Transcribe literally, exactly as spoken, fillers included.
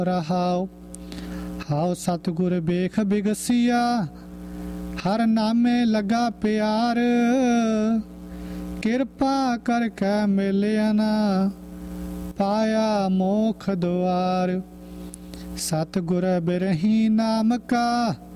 रहाओ। हाओ सतगुर बेख बिगसिया, हर नामे लगा प्यार। किरपा करके मिलिया ना, पाया मोख द्वार। सतगुर बिरही नाम का,